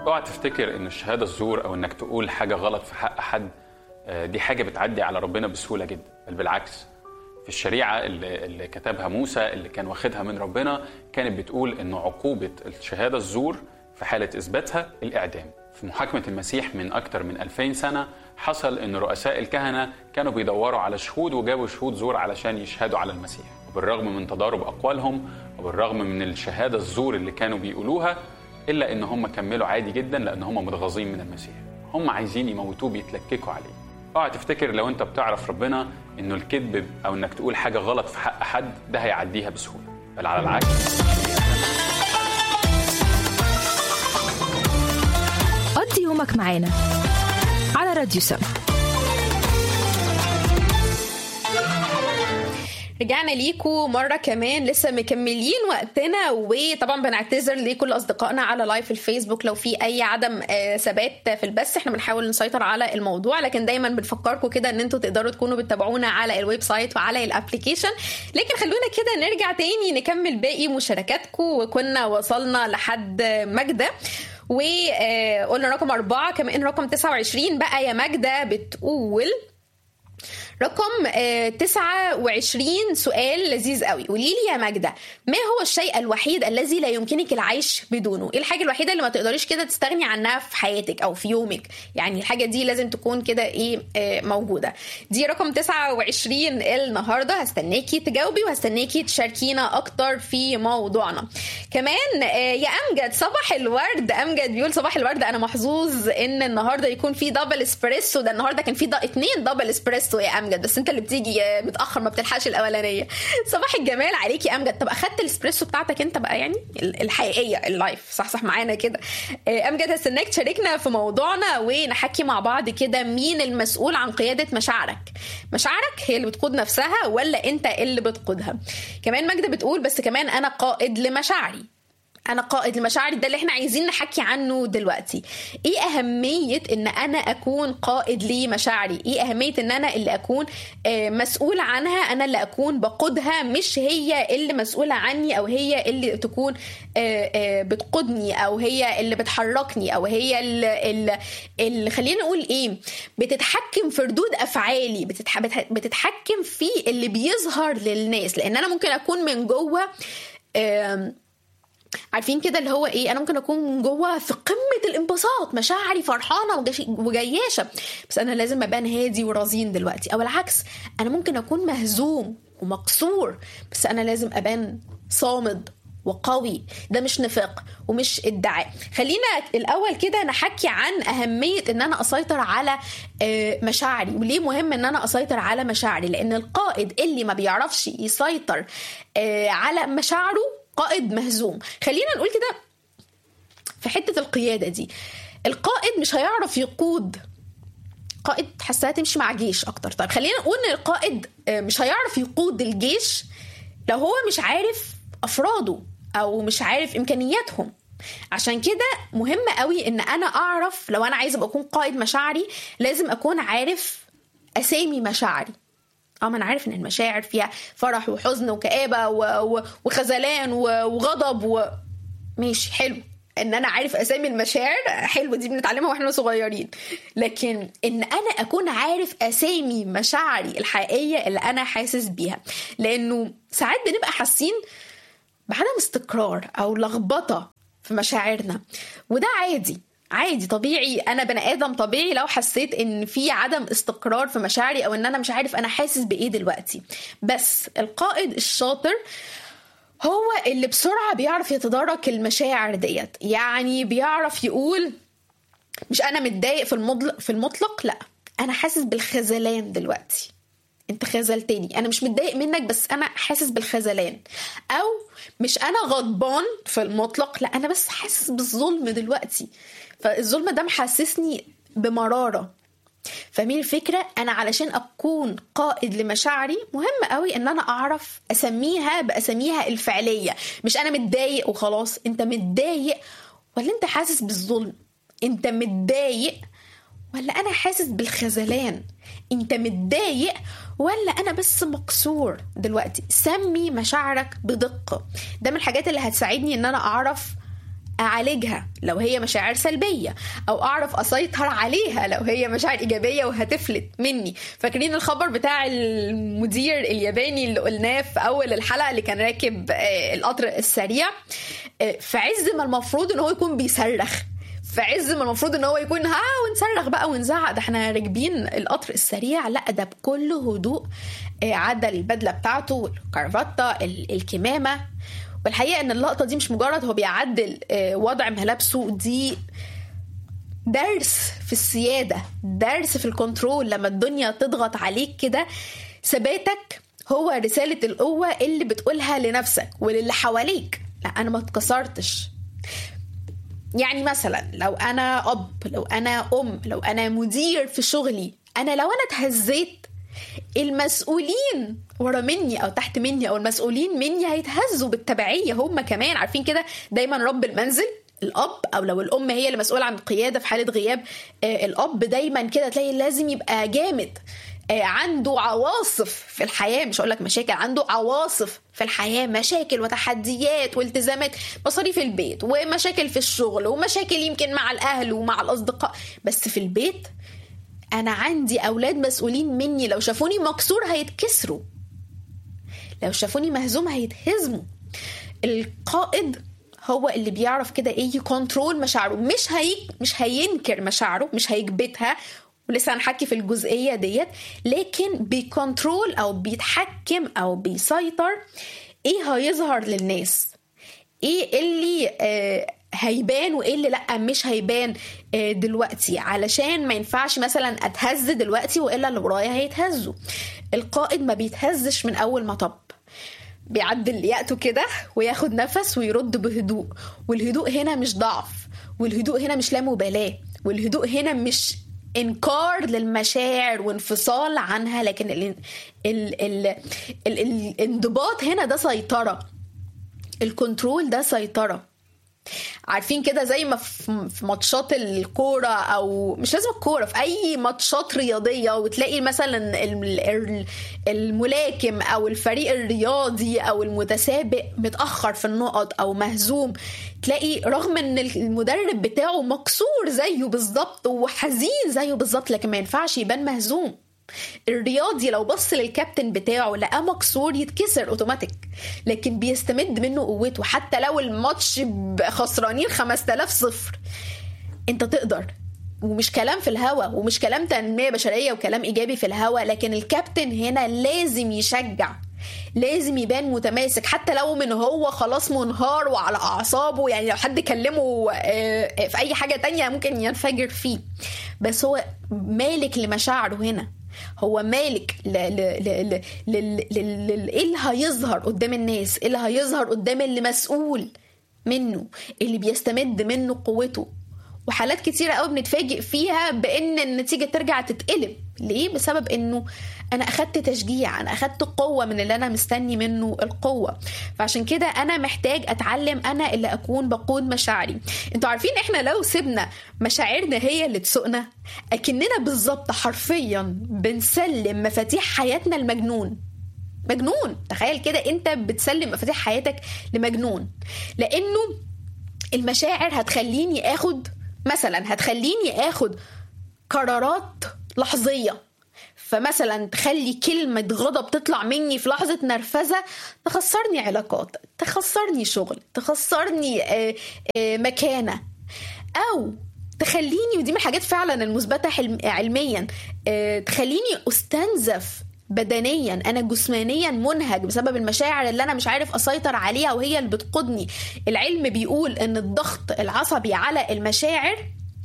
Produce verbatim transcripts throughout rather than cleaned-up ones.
اوعى تفتكر ان الشهاده الزور او انك تقول حاجه غلط في حق حد دي حاجه بتعدي على ربنا بسهوله جدا، بل بالعكس. في الشريعه اللي, اللي كتبها موسى اللي كان واخدها من ربنا كانت بتقول ان عقوبه الشهاده الزور في حاله اثباتها الاعدام. في محاكمه المسيح من اكتر من ألفين سنه حصل ان رؤساء الكهنه كانوا بيدوروا على شهود وجابوا شهود زور علشان يشهدوا على المسيح، وبالرغم من تضارب اقوالهم وبالرغم من الشهاده الزور اللي كانوا بيقولوها الا ان هم كملوا عادي جدا لان هم متغاظين من المسيح، هم عايزين يموتوه بيتلككوا عليه. اوعى تفتكر لو انت بتعرف ربنا انه الكذب او انك تقول حاجه غلط في حق حد ده هيعديها بسهوله، بل على العكس. قضي يومك معانا على راديو سما. رجعنا ليكم مرة كمان، لسه مكملين وقتنا، وطبعا بنعتذر لكل أصدقائنا على لايف الفيسبوك لو في أي عدم ثبات في البث. احنا بنحاول نسيطر على الموضوع، لكن دايما بنفكركم كده ان انتوا تقدروا تكونوا بتتابعونا على الويب سايت وعلى الابليكيشن. لكن خلونا كده نرجع تاني نكمل باقي مشاركاتكم، وكنا وصلنا لحد ماجدة وقلنا رقم أربعة، كمان رقم تسعة وعشرين بقى يا ماجدة بتقول رقم تسعة وعشرين سؤال لذيذ قوي. قوليلي يا ماجدة، ما هو الشيء الوحيد الذي لا يمكنك العيش بدونه؟ ايه الحاجة الوحيدة اللي ما تقدريش كده تستغني عنها في حياتك او في يومك؟ يعني الحاجة دي لازم تكون كده ايه موجودة. دي رقم تسعة وعشرين النهاردة. هستناكي تجاوبي وهستناكي تشاركينا اكتر في موضوعنا. كمان يا امجد صباح الورد. امجد بيقول صباح الورد، انا محظوظ ان النهاردة يكون في دبل اسبريسو. ده النهاردة كان في اتنين دبل اسبريسو يا امجد، بس انت اللي بتيجي متاخر ما بتلحقش الاولانيه. صباح الجمال عليكي يا امجد. طب اخدت الاسبريسو بتاعتك انت بقى، يعني الحقيقيه اللايف صح صح معانا كده. امجد هستناك تشاركنا في موضوعنا ونحكي مع بعض كده، مين المسؤول عن قياده مشاعرك؟ مشاعرك هي اللي بتقود نفسها ولا انت اللي بتقودها؟ كمان ماجدة بتقول بس كمان انا قائد لمشاعري. أنا قائد لمشاعري، ده اللي احنا عايزين نحكي عنه دلوقتي. ايه أهمية ان أنا أكون قائد لمشاعري؟ ايه أهمية ان أنا اللي أكون مسؤول عنها، أنا اللي أكون بقودها، مش هي اللي مسؤولة عني أو هي اللي تكون بتقودني أو هي اللي بتحركني أو هي اللي, اللي خلينا نقول ايه بتتحكم في ردود أفعالي، بتتحكم في اللي بيظهر للناس. لأن أنا ممكن أكون من جوه عارفين كده اللي هو ايه، انا ممكن اكون من جوه في قمه الانبساط، مشاعري فرحانه وجياشه، بس انا لازم ابان هادي ورزين دلوقتي. او العكس، انا ممكن اكون مهزوم ومكسور بس انا لازم ابان صامد وقوي. ده مش نفاق ومش ادعاء. خلينا الاول كده نحكي عن اهميه ان انا اسيطر على مشاعري، وليه مهم ان انا اسيطر على مشاعري. لان القائد اللي ما بيعرفش يسيطر على مشاعره قائد مهزوم. خلينا نقول كده في حتة القيادة دي، القائد مش هيعرف يقود. قائد حاسة تمشي مع جيش أكتر. طيب خلينا نقول إن القائد مش هيعرف يقود الجيش لو هو مش عارف أفراده أو مش عارف إمكانياتهم. عشان كده مهم قوي إن أنا أعرف، لو أنا عايزة أكون قائد مشاعري لازم أكون عارف أسامي مشاعري. اه ما انا عارف ان المشاعر فيها فرح وحزن وكآبة وخذلان وغضب وماشي، حلو ان انا عارف اسامي المشاعر، حلو، دي بنتعلمها واحنا صغيرين. لكن ان انا اكون عارف اسامي مشاعري الحقيقية اللي انا حاسس بيها، لانه ساعات بنبقى حاسين بعدم استقرار او لخبطة في مشاعرنا، وده عادي عادي طبيعي. انا بني ادم طبيعي لو حسيت ان في عدم استقرار في مشاعري او ان انا مش عارف انا حاسس بايه دلوقتي. بس القائد الشاطر هو اللي بسرعة بيعرف يتدارك المشاعر ديت. يعني بيعرف يقول مش انا متضايق في المطلق في المطلق لا، انا حاسس بالخذلان دلوقتي، انت خذلتني، انا مش متضايق منك بس انا حاسس بالخذلان. او مش انا غضبان في المطلق، لا انا بس حاسس بالظلم دلوقتي، فالظلم ده محسسني بمرارة. فمين الفكرة؟ أنا علشان أكون قائد لمشاعري مهم قوي أن أنا أعرف أسميها بأسميها الفعلية. مش أنا متضايق وخلاص، أنت متضايق ولا أنت حاسس بالظلم؟ أنت متضايق ولا أنا حاسس بالخذلان؟ أنت متضايق ولا أنا بس مكسور دلوقتي؟ سمي مشاعرك بدقة. ده من الحاجات اللي هتساعدني أن أنا أعرف اعالجها لو هي مشاعر سلبيه، او اعرف اسيطر عليها لو هي مشاعر ايجابيه وهتفلت مني. فاكرين الخبر بتاع المدير الياباني اللي قلناه في اول الحلقه اللي كان راكب القطر السريع، في عز ما المفروض ان هو يكون بيصرخ، في عز ما المفروض ان هو يكون ها ونصرخ بقى ونزعق، ده احنا راكبين القطر السريع، لا ده بكل هدوء عدل البدله بتاعته والكرافته الكمامه. والحقيقه ان اللقطه دي مش مجرد هو بيعدل وضع ملابسه، دي درس في السياده، درس في الكنترول. لما الدنيا تضغط عليك كده، ثباتك هو رساله القوه اللي بتقولها لنفسك وللي حواليك لا انا ما اتكسرتش. يعني مثلا لو انا اب، لو انا ام، لو انا مدير في شغلي، انا لو انا اتهزيت، المسؤولين ورا مني او تحت مني او المسؤولين مني هيتهزوا بالتبعيه هم كمان. عارفين كده دايما رب المنزل الاب، او لو الام هي اللي مسؤوله عن القياده في حاله غياب آه الاب، دايما كده تلاقي لازم يبقى جامد، آه عنده عواصف في الحياه، مش هقول لك مشاكل، عنده عواصف في الحياه، مشاكل وتحديات والتزامات، مصاريف البيت ومشاكل في الشغل ومشاكل يمكن مع الاهل ومع الاصدقاء. بس في البيت انا عندي اولاد مسؤولين مني، لو شافوني مكسور هيتكسروا، لو شافوني مهزوم هيتهزموا. القائد هو اللي بيعرف كده ايه يكنترول مشاعره، مش هي مش هينكر مشاعره، مش هيكبتها، ولسه هنحكي في الجزئيه ديت، لكن بيكنترول او بيتحكم او بيسيطر ايه هيظهر للناس، ايه اللي آه هيبان وايه اللي لا مش هيبان دلوقتي، علشان ما ينفعش مثلا اتهز دلوقتي والا اللي ورايا هيتهزوا. القائد ما بيتهزش من اول ما طب، بيعدل يأته كده وياخد نفس ويرد بهدوء. والهدوء هنا مش ضعف، والهدوء هنا مش لا مبالاة، والهدوء هنا مش انكار للمشاعر وانفصال عنها، لكن ال ال ال ال الانضباط هنا ده سيطرة، الكنترول ده سيطرة. عارفين كده زي ما في ماتشات الكورة، او مش لازم الكورة، في اي ماتشات رياضية، وتلاقي مثلا الملاكم او الفريق الرياضي او المتسابق متأخر في النقط او مهزوم، تلاقي رغم ان المدرب بتاعه مكسور زيه بالظبط وحزين زيه بالظبط، لكن ما ينفعش يبان مهزوم. الرياضي لو بص للكابتن بتاعه لقاه مكسور يتكسر اوتوماتيك، لكن بيستمد منه قوته حتى لو الماتش خسرانين خمسة آلاف صفر. انت تقدر، ومش كلام في الهوا، ومش كلام تنمية بشرية وكلام ايجابي في الهوا، لكن الكابتن هنا لازم يشجع، لازم يبان متماسك حتى لو من هو خلاص منهار وعلى اعصابه. يعني لو حد كلمه في اي حاجة تانية ممكن ينفجر فيه، بس هو مالك لمشاعره هنا، هو مالك ل ل ل ل ل ل ايه اللي هيظهر قدام الناس، ايه اللي هيظهر قدام اللي مسؤول منه، اللي بيستمد منه قوته. وحالات كتيرة قوي بنتفاجئ فيها بان النتيجة ترجع تتقلب. ليه؟ بسبب انه انا اخدت تشجيع، انا اخدت قوة من اللي انا مستني منه القوة. فعشان كده انا محتاج اتعلم انا اللي اكون بقود مشاعري. انتوا عارفين احنا لو سيبنا مشاعرنا هي اللي تسوقنا، اكننا بالظبط حرفيا بنسلم مفاتيح حياتنا المجنون. مجنون، تخيل كده انت بتسلم مفاتيح حياتك لمجنون، لانه المشاعر هتخليني اخد مثلا هتخليني اخد قرارات لحظية. فمثلا تخلي كلمة غضب تطلع مني في لحظة نرفزة تخسرني علاقات، تخسرني شغل، تخسرني آآ آآ مكانة، أو تخليني، ودي من الحاجات فعلا المثبتة علميا، تخليني أستنزف بدنيا، أنا جسمانيا منهج بسبب المشاعر اللي أنا مش عارف أسيطر عليها وهي اللي بتقودني. العلم بيقول أن الضغط العصبي على المشاعر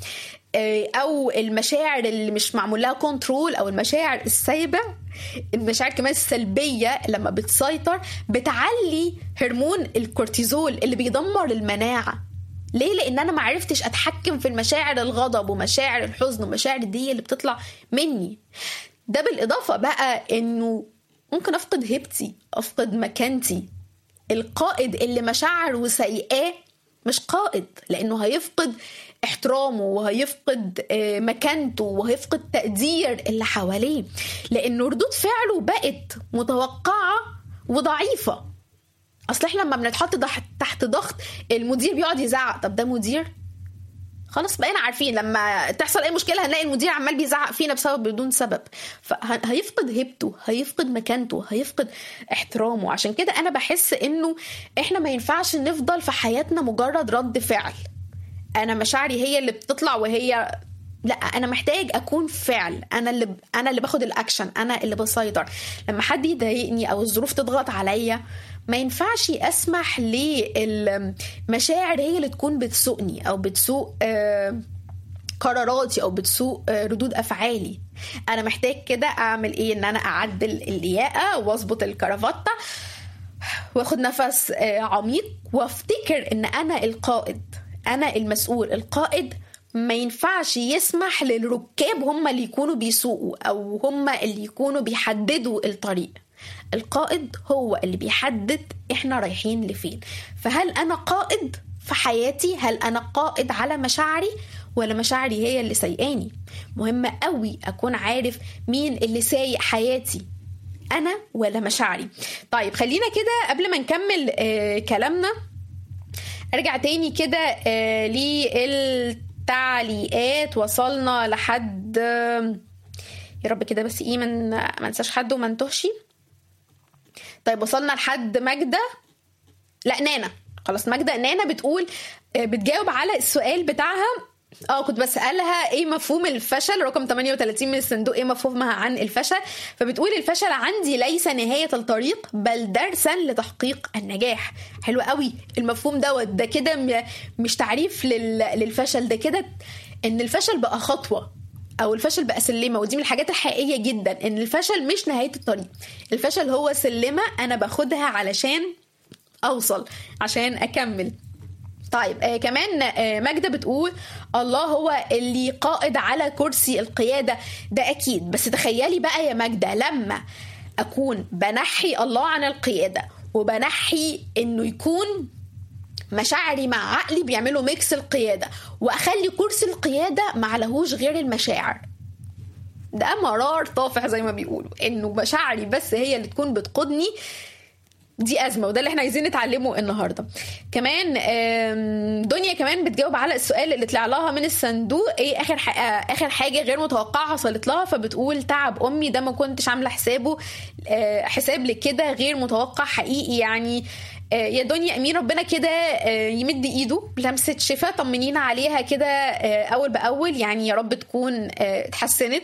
او المشاعر اللي مش معمول لها كنترول او المشاعر السايبه، المشاعر كمان السلبيه لما بتسيطر بتعلي هرمون الكورتيزول اللي بيدمر المناعه. ليه؟ لان انا ما عرفتش اتحكم في المشاعر الغضب ومشاعر الحزن ومشاعر دي اللي بتطلع مني. ده بالاضافه بقى انه ممكن افقد هيبتي، افقد مكانتي. القائد اللي مشاعره سيئه مش قائد، لانه هيفقد احترامه وهيفقد مكانته وهيفقد تقدير اللي حواليه، لأنه ردود فعله بقت متوقعة وضعيفة. اصل احنا لما بنتحط تحت ضغط المدير بيقعد يزعق. طب ده مدير؟ خلاص بقينا عارفين لما تحصل اي مشكله هنلاقي المدير عمال بيزعق فينا بسبب بدون سبب، فهيفقد هيبته، هيفقد مكانته، هيفقد احترامه. عشان كده انا بحس انه احنا ما ينفعش نفضل في حياتنا مجرد رد فعل، انا مشاعري هي اللي بتطلع وهي لا، انا محتاج اكون فعل، انا اللي انا اللي باخد الاكشن، انا اللي بسيطر. لما حد يضايقني او الظروف تضغط عليا ما ينفعش اسمح للمشاعر هي اللي تكون بتسوقني او بتسوق قراراتي او بتسوق ردود افعالي. انا محتاج كده اعمل ايه؟ ان انا اعدل اللياقه واظبط الكرافتة واخد نفس عميق وافتكر ان انا القائد، انا المسؤول. القائد ما ينفعش يسمح للركاب هم اللي يكونوا بيسوقوا او هم اللي يكونوا بيحددوا الطريق. القائد هو اللي بيحدد احنا رايحين لفين. فهل انا قائد في حياتي؟ هل انا قائد على مشاعري ولا مشاعري هي اللي سايقاني؟ مهم قوي اكون عارف مين اللي سايق حياتي، انا ولا مشاعري. طيب خلينا كده قبل ما نكمل آه كلامنا ارجع تاني كده آه للتعليقات. وصلنا لحد آه يا رب كده بس ايه من ما انساش حد وما انتهشي. طيب وصلنا لحد ماجدة، لا نانا، خلاص ماجدة. نانا بتقول بتجاوب على السؤال بتاعها. اه كنت بسألها ايه مفهوم الفشل، رقم ثمانية وثلاثين من الصندوق، ايه مفهومها عن الفشل. فبتقول الفشل عندي ليس نهاية الطريق بل درسا لتحقيق النجاح. حلو قوي المفهوم دوت، ده كده مش تعريف للفشل، ده كده ان الفشل بقى خطوة او الفشل بقى سلمة. ودي من الحاجات الحقيقية جدا، ان الفشل مش نهاية الطريق، الفشل هو سلمة انا باخدها علشان اوصل، عشان اكمل. طيب آه كمان آه ماجدة بتقول الله هو اللي قائد على كرسي القيادة. ده اكيد، بس تخيلي بقى يا ماجدة لما اكون بنحي الله عن القيادة وبنحي انه يكون مشاعري مع عقلي بيعملوا ميكس القيادة، واخلي كرسي القيادة معلهوش غير المشاعر. ده مرار طافح زي ما بيقولوا، انه مشاعري بس هي اللي تكون بتقودني. دي أزمة، وده اللي احنا عايزين نتعلمه النهاردة. كمان دنيا كمان بتجاوب على السؤال اللي طلع لها من الصندوق، ايه اخر اخر حاجة غير متوقعة حصلت لها. فبتقول تعب امي ده ما كنتش عاملة حسابه، حساب لكده غير متوقع حقيقي. يعني يا دنيا امين ربنا كده يمد ايده بلمسه شفاء، طمنينا عليها كده اول باول، يعني يا رب تكون اتحسنت.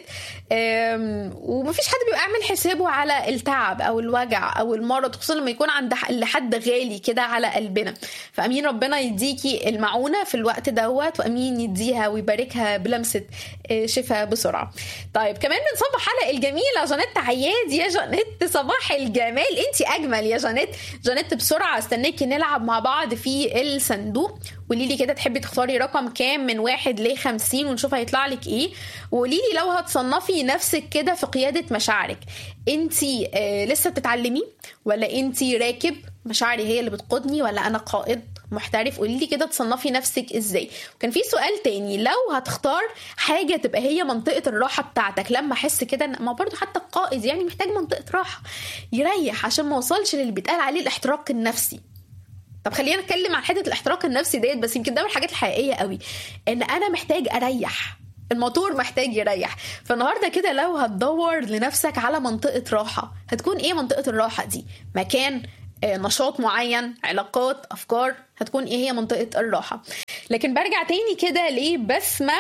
ومفيش حد بيبقى عامل حسابه على التعب او الوجع او المرض، خصوصا لما يكون عند حد غالي كده على قلبنا. فامين ربنا يديكي المعونه في الوقت دوت، وامين يديها ويباركها بلمسه شفاء بسرعه. طيب كمان بنصبح على الجميله جانيت عياد. يا جانيت صباح الجمال، انت اجمل يا جانيت. جانيت بسرعه استناكي نلعب مع بعض في الصندوق. قولي لي كده تحبي تختاري رقم كام من واحد لخمسين ونشوف هيطلع لك ايه. وقولي لي لو هتصنفي نفسك كده في قيادة مشاعرك، انتي آه لسه بتتعلمي ولا انتي راكب مشاعري هي اللي بتقودني، ولا انا قائد محترف؟ قولي لي كده تصنفي نفسك ازاي. وكان في سؤال تاني، لو هتختار حاجة تبقى هي منطقة الراحة بتاعتك، لما احس كده ما برضو حتى القائد يعني محتاج منطقة راحة يريح عشان ما وصلش للي بيتقال عليه الاحتراق النفسي. طب خلينا نتكلم عن حته الاحتراق النفسي ديت، بس يمكن ده من الحاجات الحقيقيه قوي، ان انا محتاج اريح، الموتور محتاج يريح. فالنهارده كده لو هتدور لنفسك على منطقه راحه، هتكون ايه منطقه الراحه دي؟ مكان، نشاط معين، علاقات، افكار، هتكون ايه هي منطقه الراحه؟ لكن برجع تاني كده لبسمه.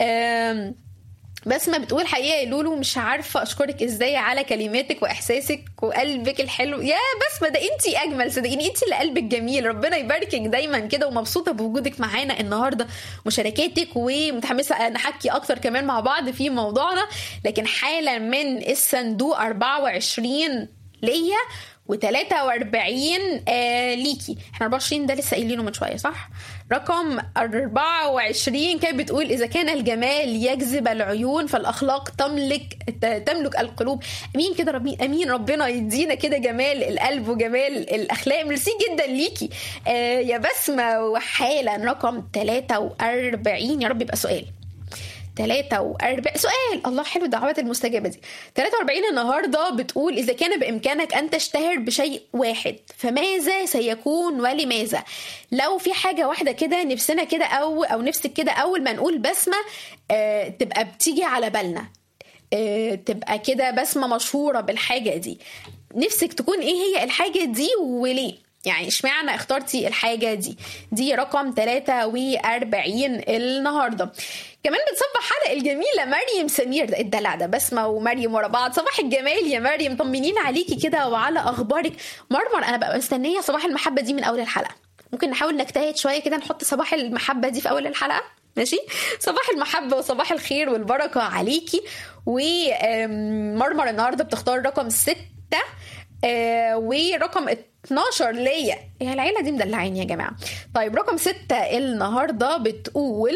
بسمة بتقول حقيقة يا لولو مش عارفة أشكرك إزاي على كلماتك وإحساسك وقلبك الحلو. يا بسمة ده أنتي أجمل، صدقيني أنتي اللي قلبك جميل، ربنا يباركك دايما كده. ومبسوطة بوجودك معانا النهاردة، مشاركاتك، ومتحمسة نحكي أكتر كمان مع بعض في موضوعنا. لكن حالا من الصندوق أربعة وعشرين ليا وثلاثة وأربعين آه ليكي. احنا أربعة وعشرين ده لسه قايلينه من شويه صح؟ رقم أربعة وعشرين كانت بتقول اذا كان الجمال يجذب العيون فالاخلاق تملك تملك القلوب. امين كده ربي امين ربنا يدينا كده جمال القلب وجمال الاخلاق. ميرسي جدا ليكي آه يا بسمه. وحالا رقم ثلاثة وأربعين، يا رب يبقى سؤال ثلاثة وأربعين سؤال، الله حلو الدعوات المستجابة دي. ثلاثة وأربعين النهاردة بتقول إذا كان بإمكانك أن تشتهر بشيء واحد فماذا سيكون ولماذا؟ لو في حاجة واحدة كده نفسنا كده أو أو نفسك كده أول ما نقول بسمة آه تبقى بتيجي على بالنا، آه تبقى كده بسمة مشهورة بالحاجة دي، نفسك تكون إيه هي الحاجة دي وليه؟ يعني اشمعنى اخترتي الحاجة دي؟ دي رقم ثلاثة وأربعين النهاردة. كمان بتصبح حلقة الجميلة مريم سمير، ده الدلع ده بسمة ومريم ورا بعض. صباح الجمال يا مريم، طمنين عليكي كده وعلى اخبارك. مرمر انا بقى مستنية صباح المحبة دي من اول الحلقة، ممكن نحاول نجتهد شوية كده نحط صباح المحبة دي في اول الحلقة، ماشي؟ صباح المحبة وصباح الخير والبركة عليكي. ومرمر النهاردة بتختار رقم ستة ورقم اتناشر ليا، هي العيلة دي مدلعين يا جماعة. طيب رقم ستة النهاردة بتقول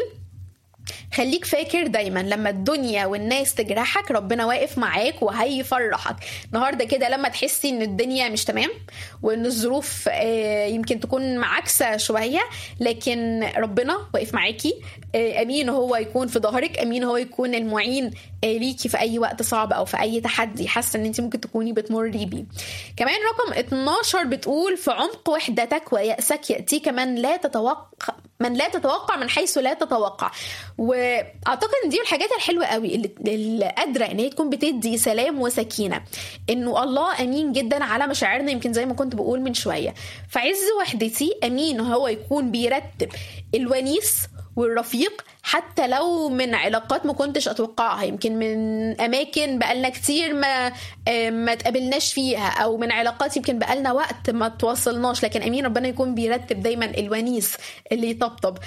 خليك فاكر دايما لما الدنيا والناس تجرحك ربنا واقف معاك وهيفرحك. النهارده كده لما تحسي ان الدنيا مش تمام وان الظروف يمكن تكون معاكسه شويه، لكن ربنا واقف معاكي، امين هو يكون في ظهرك، امين هو يكون المعين ليكي في اي وقت صعب او في اي تحدي حاسه ان انت ممكن تكوني بتمري بيه. كمان رقم اتناشر بتقول في عمق وحدتك ويأسك يأتيك من لا تتوقع من لا تتوقع من حيث لا تتوقع. واعتقد ان دي الحاجات الحلوه قوي اللي, اللي قادره ان هي تكون بتدي سلام وسكينه، انه الله امين جدا على مشاعرنا. يمكن زي ما كنت بقول من شويه في عز وحدتي امين هو يكون بيرتب الونيس والرفيق حتى لو من علاقات ما كنتش اتوقعها، يمكن من اماكن بقالنا كتير ما ما تقابلناش فيها، او من علاقات يمكن بقالنا وقت ما تواصلناش، لكن امين ربنا يكون بيرتب دايما الونيس اللي يطبطب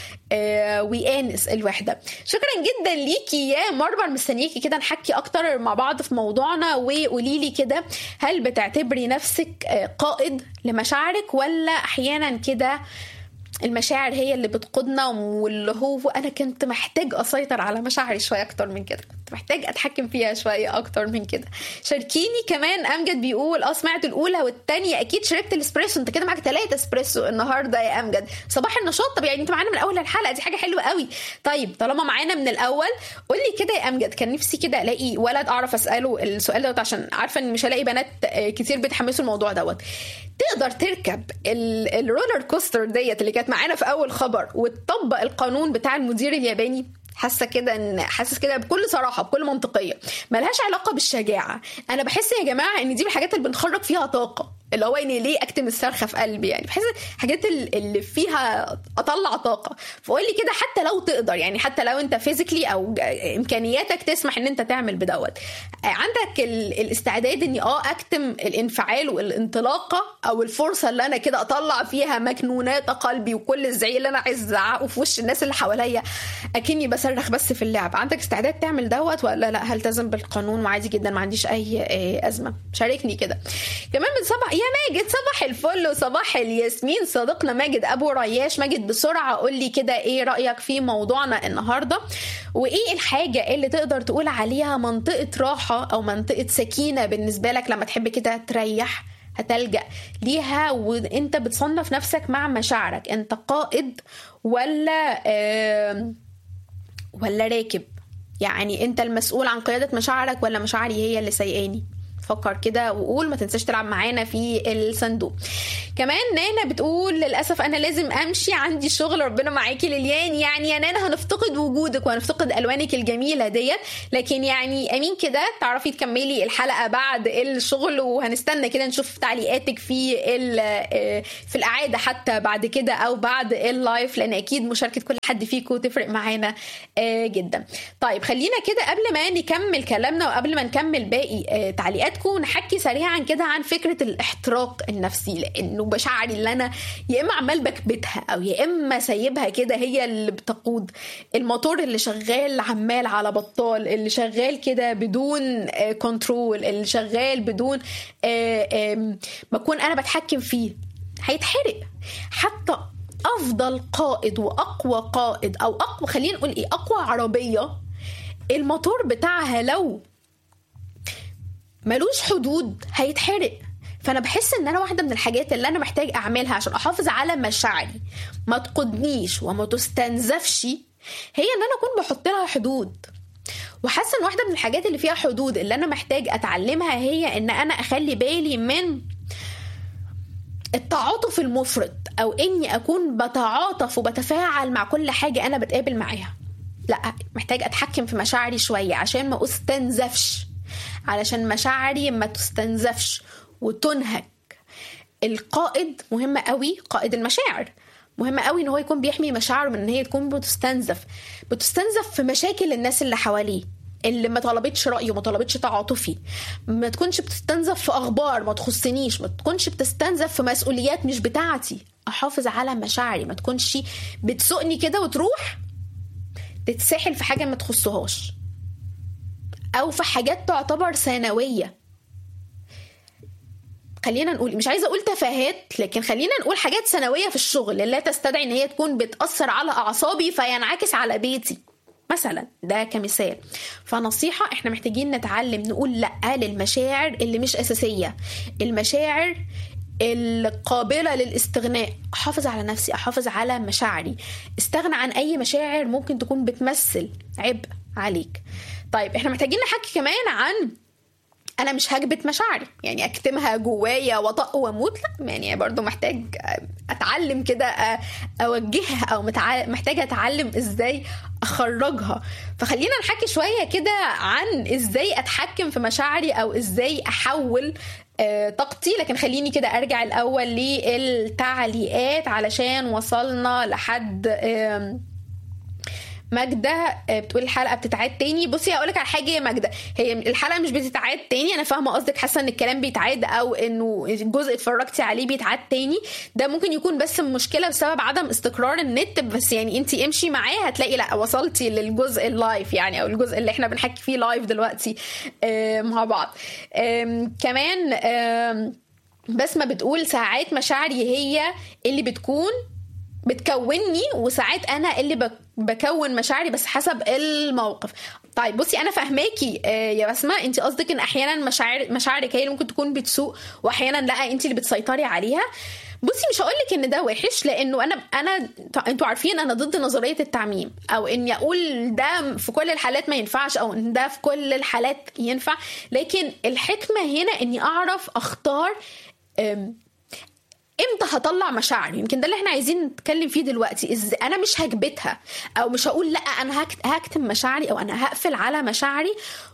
ويانس الوحده. شكرا جدا ليكي يا مرمر، مستنيكي كده نحكي اكتر مع بعض في موضوعنا. وقولي لي كده هل بتعتبري نفسك قائد لمشاعرك ولا احيانا كده المشاعر هي اللي بتقودنا، واللي هو انا كنت محتاج اسيطر على مشاعري شويه اكتر من كده، كنت محتاج اتحكم فيها شويه اكتر من كده. شاركيني. كمان امجد بيقول اه سمعت الاولى والثانيه، اكيد شربت الاسبريسو، انت كده معاك ثلاثة اسبريسو النهارده يا امجد. صباح النشاط. طب يعني انت معانا من اول الحلقه، دي حاجه حلوه قوي. طيب طالما معانا من الاول قولي كده يا امجد، كان نفسي كده الاقي ولد اعرف اساله السؤال دوت عشان عارفه ان مش هلاقي بنات كتير بيتحمسوا الموضوع دوت. تقدر تركب الرولر كوستر ديت اللي كانت معانا في اول خبر وتطبق القانون بتاع المدير الياباني؟ حاسه كده ان حاسس كده بكل صراحه بكل منطقيه ملهاش علاقه بالشجاعه. انا بحس يا جماعه ان دي الحاجات اللي بنخرج فيها طاقه، اللي هو اني ليه اكتم الصرخه في قلبي، يعني بحس حاجات اللي فيها اطلع طاقه. فقول لي كده حتى لو تقدر، يعني حتى لو انت فيزيكلي او امكانياتك تسمح ان انت تعمل بدوت، عندك الاستعداد اني اه اكتم الانفعال والانطلاقه او الفرصه اللي انا كده اطلع فيها مكنونات قلبي وكل الزعيق اللي انا عايز ازعقه في وش الناس اللي حواليا اكني بصرخ بس في اللعب؟ عندك استعداد تعمل دوت ولا لا هلتزم بالقانون وعادي جدا ما عنديش اي ازمه؟ شاركني كده. كمان من صباح يا ماجد، صباح الفل وصباح الياسمين صديقنا ماجد ابو رياش. ماجد بسرعه قول لي كده ايه رايك في موضوعنا النهارده، وايه الحاجه اللي تقدر تقول عليها منطقه راحه او منطقه سكينه بالنسبه لك لما تحب كده تريح هتلجأ ليها، وانت بتصنف نفسك مع مشاعرك انت قائد ولا آه ولا راكب؟ يعني انت المسؤول عن قياده مشاعرك ولا مشاعري هي اللي سايقاني؟ فكر كده وقول، ما تنساش تلعب معانا في الصندوق. كمان نانا بتقول للأسف أنا لازم أمشي عندي شغل. ربنا معاكي لليان. يعني يا نانا هنفتقد وجودك وهنفتقد ألوانك الجميلة ديت، لكن يعني أمين كده تعرفي تكملي الحلقة بعد الشغل، وهنستنى كده نشوف تعليقاتك في في الإعادة حتى بعد كده أو بعد اللايف، لأن أكيد مشاركة كل حد فيكم تفرق معانا جدا. طيب خلينا كده قبل ما نكمل كلامنا وقبل ما نكمل باقي تعليقاتكم نحكي سريعا كده عن فكرة الاحتراق النفسي، لأنه بشعري اللي أنا يا إما عمال بكبتها أو يا إما سايبها كده هي اللي بتقود الموتور اللي شغال عمال على بطال، اللي شغال كده بدون كنترول، اللي شغال بدون ما أكون أنا بتحكم فيه، هيتحرق. حتى أفضل قائد وأقوى قائد أو أقوى خلينا نقول إيه أقوى عربية، الموتور بتاعها لو ملوش حدود هيتحرق. فانا بحس ان انا واحده من الحاجات اللي انا محتاج اعملها عشان احافظ على مشاعري ما تقودنيش وما تستنزفش، هي ان انا اكون بحط لها حدود. وحاسه ان واحده من الحاجات اللي فيها حدود اللي انا محتاج اتعلمها هي ان انا اخلي بالي من التعاطف المفرط، او اني اكون بتعاطف وبتفاعل مع كل حاجه انا بتقابل معاها. لا، محتاج اتحكم في مشاعري شويه عشان ما استنزفش، علشان مشاعري ما تستنزفش وتنهك. القائد مهم قوي، قائد المشاعر مهم قوي ان هو يكون بيحمي مشاعره من ان هي تكون بتستنزف بتستنزف في مشاكل الناس اللي حواليه اللي ما طلبتش رأيه وما طلبتش تعاطفي، ما تكونش بتستنزف في اخبار ما تخصنيش، ما تكونش بتستنزف في مسؤوليات مش بتاعتي. احافظ على مشاعري، ما تكونش بتسوقني كده وتروح تتسحل في حاجة ما تخصهاش او في حاجات تعتبر ثانوية. خلينا نقول، مش عايزة اقول تفاهات، لكن خلينا نقول حاجات ثانوية في الشغل لا تستدعي ان هي تكون بتأثر على اعصابي فينعكس على بيتي مثلا، ده كمثال. فنصيحة، احنا محتاجين نتعلم نقول لأ للمشاعر اللي مش أساسية، المشاعر القابلة للاستغناء. احافظ على نفسي، احافظ على مشاعري، استغنى عن اي مشاعر ممكن تكون بتمثل عبء عليك. طيب احنا محتاجين نحكي كمان عن انا مش هكبت مشاعري، يعني اكتمها جوايا وطق واموت، لا، يعني برضو محتاج اتعلم كده اوجهها، او محتاجه اتعلم ازاي اخرجها. فخلينا نحكي شويه كده عن ازاي اتحكم في مشاعري او ازاي احول طاقتي. لكن خليني كده ارجع الاول للتعليقات علشان وصلنا لحد ماجدة بتقول الحلقة بتتعاد تاني. بصي هقولك على حاجة يا ماجدة، هي الحلقة مش بتتعاد تاني، أنا فاهمة قصدك، حاسة إن الكلام بيتعاد أو إنه الجزء اتفرجتي عليه بيتعاد تاني. ده ممكن يكون بس مشكلة بسبب عدم استقرار النت، بس يعني أنتي امشي معاه هتلاقي لا وصلتي للجزء اللايف، يعني أو الجزء اللي احنا بنحكي فيه لايف دلوقتي مع بعض. كمان بسمة بتقول ساعات مشاعري هي اللي بتكون بتكونني، وساعات انا اللي بكون مشاعري بس حسب الموقف. طيب بصي انا فاهماكي يا بسمة، انت قصدك ان احيانا مشاعر مشاعرك هي اللي ممكن تكون بتسوق، واحيانا لا انت اللي بتسيطري عليها. بصي مش هقولك ان ده وحش، لانه انا انا انتوا عارفين انا ضد نظريه التعميم، او اني اقول ده في كل الحالات ما ينفعش او ان ده في كل الحالات ينفع. لكن الحكمه هنا اني اعرف اختار امتى هطلع مشاعري. يمكن ده اللي احنا عايزين نتكلم فيه دلوقتي، إز انا مش هكبتها او مش هقول لا انا هكتم مشاعري او انا هقفل على مشاعري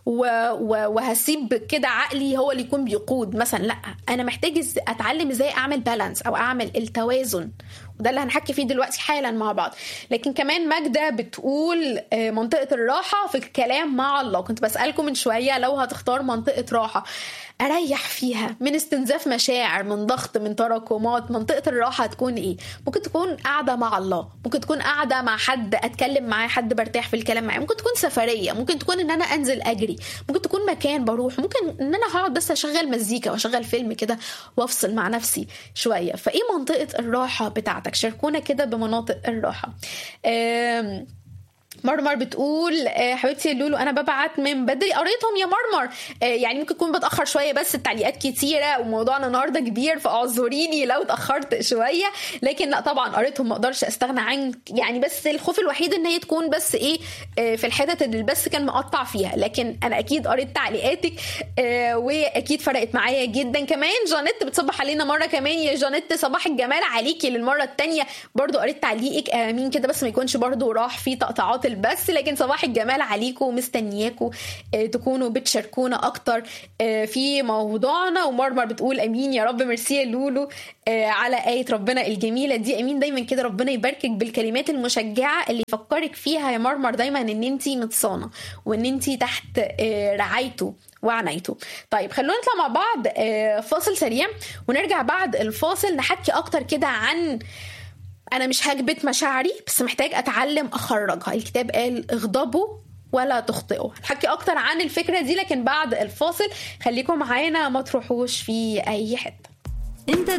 وهسيب كده عقلي هو اللي يكون بيقود مثلا. لا، انا محتاج اتعلم ازاي اعمل بالانس او اعمل التوازن، وده اللي هنحكي فيه دلوقتي حالا مع بعض. لكن كمان ماجدة بتقول منطقة الراحة في الكلام مع الله. كنت بسألكم من شوية لو هتختار منطقة راحة اريح فيها من استنزاف مشاعر، من ضغط، من تراكمات، منطقة الراحة تكون ايه؟ ممكن تكون قاعدة مع الله، ممكن تكون قاعدة مع حد اتكلم معاه، حد برتاح في الكلام معاه، ممكن تكون سفرية، ممكن تكون ان انا انزل اجري، ممكن تكون مكان بروح، ممكن ان انا هقعد بس اشغل مزيكا واشغل فيلم كده وافصل مع نفسي شوية. فايه منطقة الراحة بتاعتك؟ شاركونا كده بمناطق الراحة. أم مرمر بتقول حبيبتي لولو انا ببعت من بدري. قريتهم يا مرمر، يعني ممكن تكون بتاخر شويه بس التعليقات كتيره وموضوعنا النهارده كبير، فاعذريني لو اتاخرت شويه، لكن لا طبعا قريتهم، ما اقدرش استغنى عنك يعني. بس الخوف الوحيد ان هي تكون بس ايه في الحتت اللي البث كان مقطع فيها، لكن انا اكيد قريت تعليقاتك واكيد فرقت معايا جدا. كمان جانيت بتصبح علينا مره كمان، يا جانيت صباح الجمال عليكي للمره الثانيه، برضو قريت تعليقك امين كده بس ما يكونش برضو راح في تقطعات البث، لكن صباح الجمال عليكم ومستنياكم تكونوا بتشاركونا اكتر في موضوعنا. ومرمر بتقول امين يا رب. ميرسي يا لولو على آية ربنا الجميلة دي، امين دايما كده، ربنا يباركك بالكلمات المشجعة اللي يفكرك فيها يا مرمر دايما ان انتي متصانة وان انتي تحت رعايته وعنايته. طيب خلونا نطلع مع بعض فاصل سريع، ونرجع بعد الفاصل نحكي اكتر كده عن أنا مش هكبت مشاعري بس محتاج أتعلم أخرجها. الكتاب قال اغضبوا ولا تخطئوا. نحكي أكتر عن الفكرة دي لكن بعد الفاصل. خليكم معانا، ما تروحوش في أي حتة.